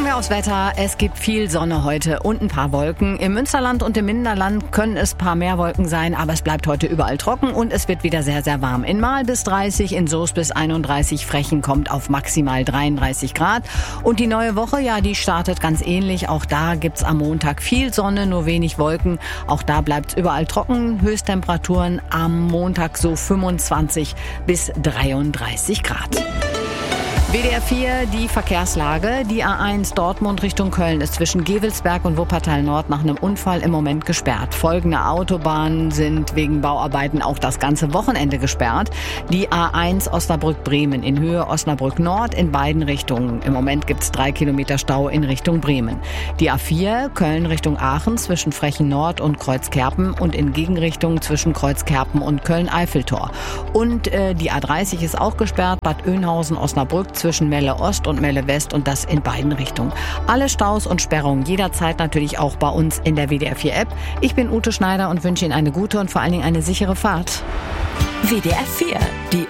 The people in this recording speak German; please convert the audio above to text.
aufs Wetter. Es gibt viel Sonne heute und ein paar Wolken. Im Münsterland und im Minderland können es ein paar mehr Wolken sein, aber es bleibt heute überall trocken und es wird wieder sehr, sehr warm. In Marl bis 30, in Soest bis 31, Frechen kommt auf maximal 33 Grad. Und die neue Woche, ja, die startet ganz ähnlich. Auch da gibt's am Montag viel Sonne, nur wenig Wolken. Auch da bleibt's überall trocken. Höchsttemperaturen am Montag so 25 bis 33 Grad. WDR 4, die Verkehrslage. Die A1 Dortmund Richtung Köln ist zwischen Gevelsberg und Wuppertal Nord nach einem Unfall im Moment gesperrt. Folgende Autobahnen sind wegen Bauarbeiten auch das ganze Wochenende gesperrt. Die A1 Osnabrück-Bremen in Höhe Osnabrück Nord in beiden Richtungen. Im Moment gibt's 3 Kilometer Stau in Richtung Bremen. Die A4 Köln Richtung Aachen zwischen Frechen Nord und Kreuzkerpen und in Gegenrichtung zwischen Kreuzkerpen und Köln-Eiffeltor. Und die A30 ist auch gesperrt, Bad Oeynhausen Osnabrück zwischen Melle Ost und Melle West und das in beiden Richtungen. Alle Staus und Sperrungen jederzeit natürlich auch bei uns in der WDR 4 App. Ich bin Ute Schneider und wünsche Ihnen eine gute und vor allen Dingen eine sichere Fahrt. WDR 4, die